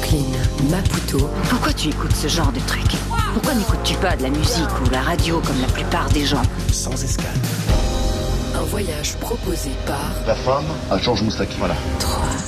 Brooklyn, Maputo. Pourquoi tu écoutes ce genre de truc? Pourquoi n'écoutes-tu pas de la musique ou la radio comme la plupart des gens? Sans escale. Un voyage proposé par La femme, elle change moustaki, voilà. 3.